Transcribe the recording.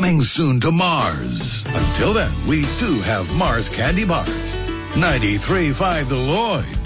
coming soon to Mars. Until then, we do have Mars candy bars. 93.5 The Lloyd.